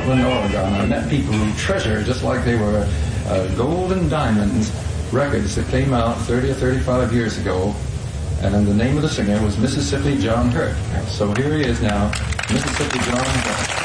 Portland, Oregon. I met people who treasure, just like they were gold and diamonds, records that came out 30 or 35 years ago. And the name of the singer was Mississippi John Hurt. So here he is now, Mississippi John Hurt.